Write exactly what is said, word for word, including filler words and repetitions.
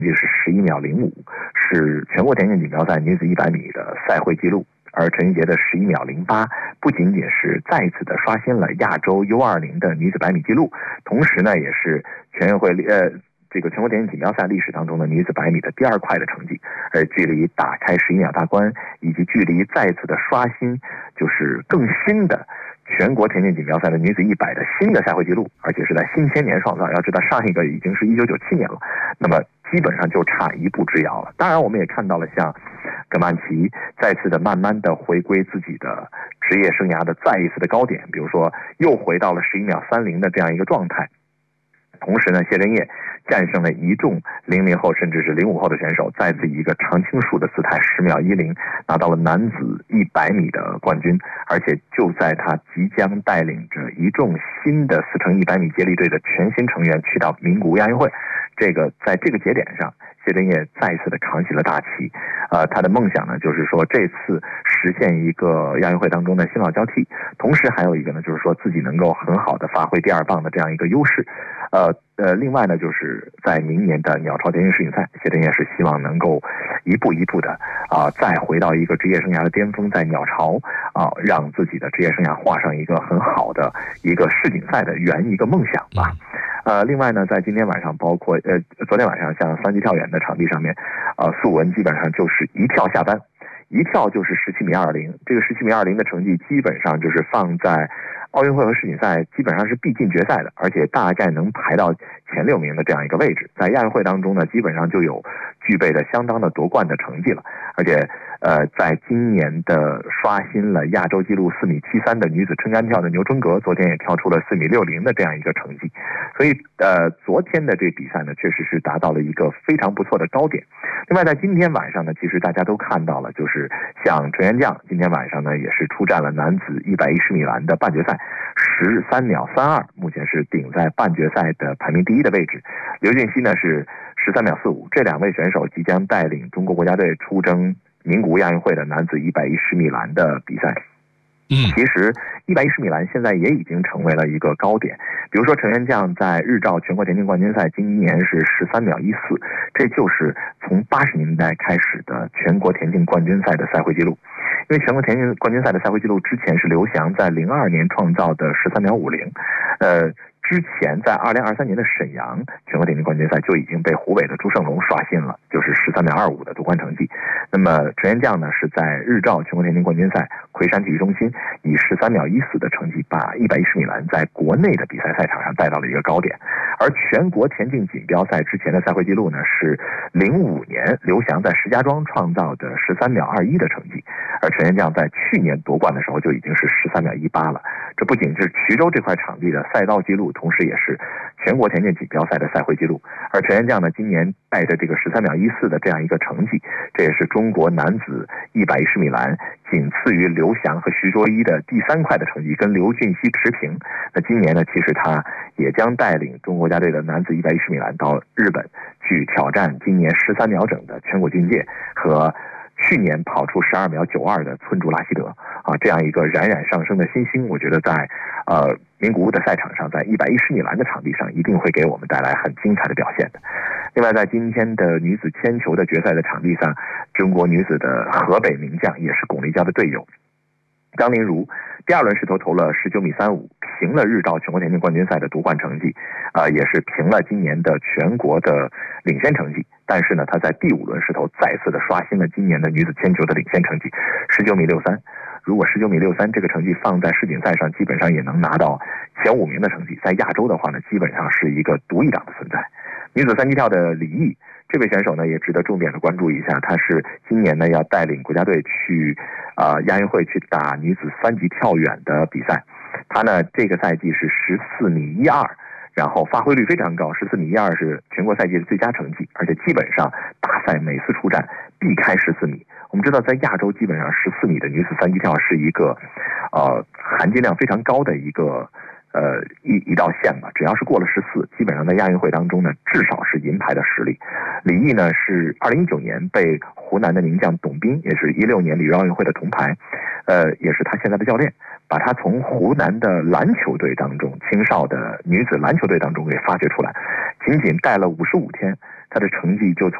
是十一秒零五，是全国田径锦标赛女子一百米的赛会纪录。而陈玉洁的十一秒零八，不仅仅是再次的刷新了亚洲 U 二十 的女子百米纪录，同时呢，也是全运会呃这个全国田径锦标赛历史当中的女子百米的第二快的成绩。而距离打开十一秒大关，以及距离再次的刷新，就是更新的全国田径锦标赛的女子一百的新的赛会纪录，而且是在新千年创造。要知道上一个已经是一九九七年了，那么基本上就差一步之遥了。当然，我们也看到了像葛曼棋再次的慢慢的回归自己的职业生涯的再一次的高点，比如说又回到了十一秒三零的这样一个状态。同时呢，谢震业战胜了一众零零后甚至是零五后的选手，再次以一个常青树的姿态十秒一零拿到了男子一百米的冠军。而且就在他即将带领着一众新的四乘一百米接力队的全新成员去到名古屋亚运会，这个在这个节点上，谢震业再次的扛起了大旗。呃，他的梦想呢，就是说这次实现一个亚运会当中的新老交替，同时还有一个呢，就是说自己能够很好的发挥第二棒的这样一个优势。呃呃，另外呢，就是在明年的鸟巢田径世锦赛，谢震业是希望能够一步一步的啊、呃，再回到一个职业生涯的巅峰，在鸟巢啊、呃，让自己的职业生涯画上一个很好的一个世锦赛的圆一个梦想吧。呃，另外呢，在今天晚上，包括呃昨天晚上，像三级跳远的场地上面，呃，素文基本上就是一跳下班，一跳就是十七米二零，这个十七米二零的成绩基本上就是放在奥运会和世锦赛基本上是必进决赛的，而且大概能排到前六名的这样一个位置。在亚运会当中呢，基本上就有具备的相当的夺冠的成绩了，而且呃，在今年的刷新了亚洲纪录四米七三的女子撑杆跳的牛春格，昨天也跳出了四米六零的这样一个成绩。所以呃，昨天的这比赛呢，确实是达到了一个非常不错的高点。另外在今天晚上呢，其实大家都看到了，就是像陈元将今天晚上呢也是出战了男子一百一十米栏的半决赛，十三秒三二，目前是顶在半决赛的排名第一的位置。刘俊熙呢是十三秒四五，这两位选手即将带领中国国家队出征名古屋亚运会的男子一百一十米栏的比赛。 嗯， 其实一百一十米栏现在也已经成为了一个高点。比如说陈元将在日照全国田径冠军赛今年是十三秒一四，这就是从八十年代开始的全国田径冠军赛的赛会纪录。因为全国田径冠军赛的赛会纪录之前是刘翔在零二年创造的十三秒五零，呃。之前在二零二三年的沈阳全国田径冠军赛就已经被湖北的朱胜龙刷新了，就是十三秒二五的夺冠成绩。那么陈元将呢是在日照全国田径冠军赛魁山体育中心以十三秒一四的成绩把一百一十米栏在国内的比赛赛场上带到了一个高点。而全国田径锦标赛之前的赛会纪录呢是零五年刘翔在石家庄创造的十三秒二一的成绩，而陈元将在去年夺冠的时候就已经是十三秒一八了。这不仅是衢州这块场地的赛道纪录，同时也是全国田径锦标赛的赛会纪录。而陈元将呢，今年带着这个十三秒一四的这样一个成绩，这也是中国男子一百一十米栏仅次于刘翔和徐卓一的第三快的成绩，跟刘俊熙持平。那今年呢，其实他也将带领中国国家队的男子一百一十米栏到日本去挑战今年十三秒整的全国军界和去年跑出十二秒九二的村竹拉希德啊，这样一个冉冉上升的新星，我觉得在呃名古屋的赛场上，在一百一十米栏的场地上，一定会给我们带来很精彩的表现的。另外，在今天的女子铅球的决赛的场地上，中国女子的河北名将也是巩立姣的队友张琳如，第二轮石头投了十九米三五，平了日照全国田径冠军赛的夺冠成绩，啊、呃，也是平了今年的全国的领先成绩。但是呢，他在第五轮石头再次的刷新了今年的女子铅球的领先成绩，十九米六三。如果十九米六三这个成绩放在世锦赛上，基本上也能拿到前五名的成绩。在亚洲的话呢，基本上是一个独一档的存在。女子三级跳的李毅，这位选手呢也值得重点的关注一下，他是今年呢要带领国家队去啊、呃、亚运会去打女子三级跳远的比赛。他呢这个赛季是十四米一二，然后发挥率非常高，十四米一二是全国赛季的最佳成绩，而且基本上大赛每次出战避开十四米。我们知道在亚洲基本上十四米的女子三级跳是一个呃含金量非常高的一个呃一一道线吧，只要是过了十四，基本上在亚运会当中呢至少是银牌的实力。李毅呢是二零一九年被湖南的名将董斌，也是一六年里约奥运会的铜牌，呃也是他现在的教练，把他从湖南的篮球队当中青少的女子篮球队当中给发掘出来，仅仅带了五十五天， 他的成绩就从